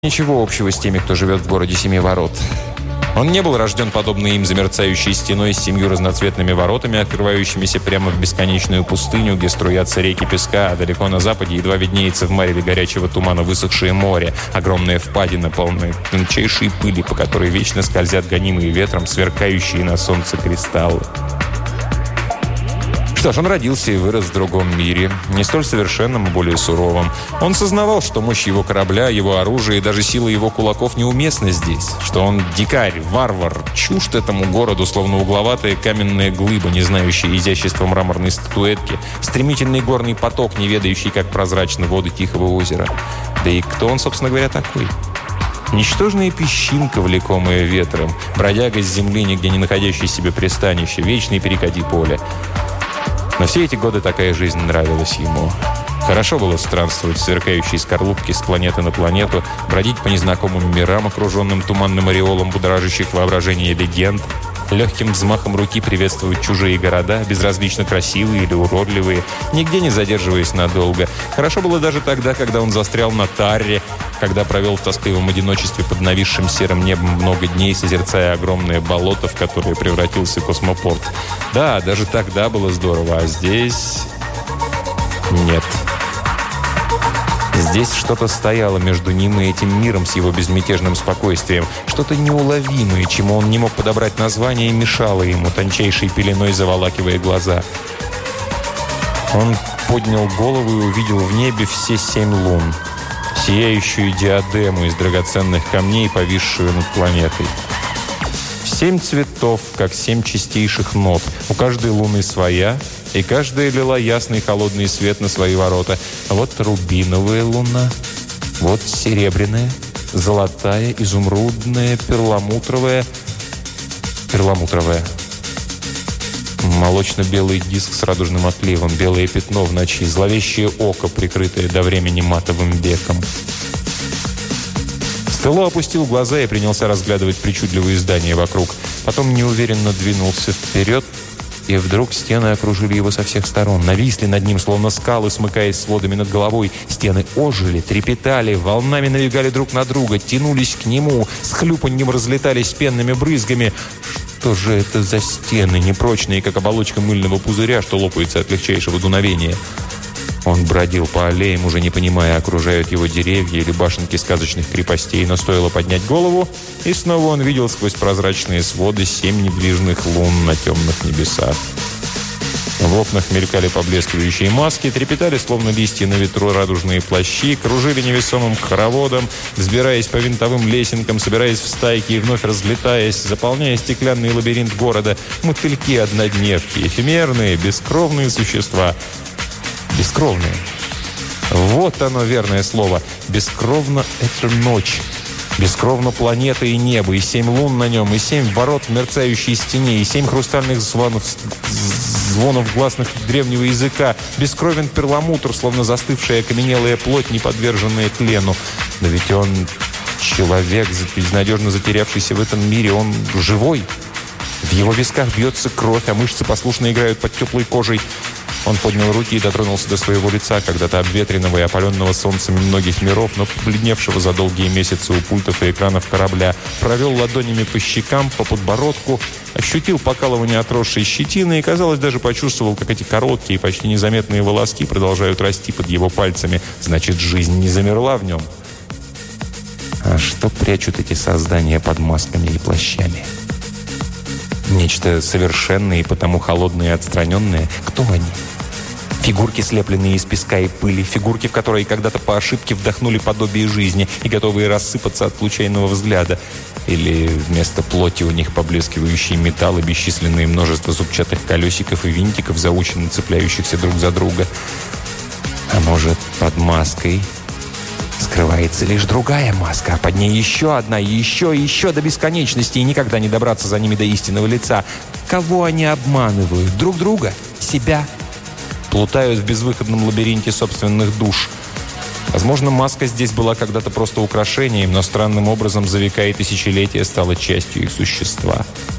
Ничего общего с теми, кто живет в городе Семи Ворот. Он не был рожден подобно им за мерцающей стеной с 7 разноцветными воротами, открывающимися прямо в бесконечную пустыню, где струятся реки песка, а далеко на западе едва виднеется в мареве горячего тумана высохшее море, огромная впадина, полная тончайшей пыли, по которой вечно скользят гонимые ветром сверкающие на солнце кристаллы. Что ж, он родился и вырос в другом мире, не столь совершенном, а более суровом. Он сознавал, что мощь его корабля, его оружия и даже сила его кулаков неуместны здесь, что он дикарь, варвар, чужд этому городу, словно угловатая каменная глыба, не знающая изящества мраморной статуэтки, стремительный горный поток, не ведающий, как прозрачны воды тихого озера. Да и кто он, собственно говоря, такой? Ничтожная песчинка, влекомая ветром, бродяга с земли, нигде не находящий себе пристанище, вечный перекати поле. Но все эти годы такая жизнь нравилась ему. Хорошо было странствовать в сверкающей скорлупке с планеты на планету, бродить по незнакомым мирам, окруженным туманным ореолом будоражащих воображение легенд, легким взмахом руки приветствовать чужие города, безразлично красивые или уродливые, нигде не задерживаясь надолго. Хорошо было даже тогда, когда он застрял на Тарре, когда провел в тоскливом одиночестве под нависшим серым небом много дней, созерцая огромное болото, в которое превратился космопорт. Да, даже тогда было здорово, а здесь... нет. Здесь что-то стояло между ним и этим миром с его безмятежным спокойствием. Что-то неуловимое, чему он не мог подобрать название, и мешало ему, тончайшей пеленой заволакивая глаза. Он поднял голову и увидел в небе все 7 лун, сияющую диадему из драгоценных камней, повисшую над планетой. 7 цветов, как 7 чистейших нот. У каждой луны своя, и каждая лила ясный холодный свет на свои ворота. Вот рубиновая луна, вот серебряная, золотая, изумрудная, перламутровая. Молочно-белый диск с радужным отливом, белое пятно в ночи, зловещее око, прикрытое до времени матовым веком. Стелло опустил глаза и принялся разглядывать причудливые здания вокруг. Потом неуверенно двинулся вперед, и вдруг стены окружили его со всех сторон. Нависли над ним, словно скалы, смыкаясь сводами над головой. Стены ожили, трепетали, волнами набегали друг на друга, тянулись к нему, с хлюпаньем разлетались пенными брызгами. Что же это за стены, непрочные, как оболочка мыльного пузыря, что лопается от легчайшего дуновения? Он бродил по аллеям, уже не понимая, окружают его деревья или башенки сказочных крепостей, но стоило поднять голову, и снова он видел сквозь прозрачные своды 7 недвижных лун на темных небесах. В окнах мелькали поблескивающие маски, трепетали, словно листья на ветру, радужные плащи, кружили невесомым хороводом, взбираясь по винтовым лесенкам, собираясь в стайки и вновь разлетаясь, заполняя стеклянный лабиринт города. Мотыльки-однодневки, эфемерные, бескровные существа. Бескровные. Вот оно, верное слово. Бескровно — это ночь. Бескровно планета и небо, и 7 лун на нем, и 7 ворот в мерцающей стене, и 7 хрустальных звонов гласных древнего языка. Бескровен перламутр, словно застывшая окаменелая плоть, не подверженная тлену. Но ведь он человек, безнадежно затерявшийся в этом мире. Он живой. В его висках бьется кровь, а мышцы послушно играют под теплой кожей. Он поднял руки и дотронулся до своего лица, когда-то обветренного и опаленного солнцем многих миров, но побледневшего за долгие месяцы у пультов и экранов корабля. Провел ладонями по щекам, по подбородку, ощутил покалывание отросшей щетины и, казалось, даже почувствовал, как эти короткие, почти незаметные волоски продолжают расти под его пальцами. Значит, жизнь не замерла в нем. А что прячут эти создания под масками и плащами? Нечто совершенное и потому холодное и отстраненное. Кто они? Фигурки, слепленные из песка и пыли, фигурки, в которые когда-то по ошибке вдохнули подобие жизни и готовые рассыпаться от случайного взгляда. Или вместо плоти у них поблескивающий металл и бесчисленное множество зубчатых колесиков и винтиков, заученно цепляющихся друг за друга. А может, под маской скрывается лишь другая маска, а под ней еще одна, и еще до бесконечности, и никогда не добраться за ними до истинного лица. Кого они обманывают? Друг друга? Себя? Плутают в безвыходном лабиринте собственных душ. Возможно, маска здесь была когда-то просто украшением, но странным образом за века и тысячелетия стала частью их существа.